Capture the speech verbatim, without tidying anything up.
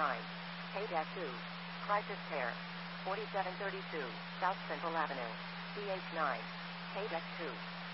nine, K two, Crisis Care, forty-seven thirty-two, South Central Avenue, C H nine, K two.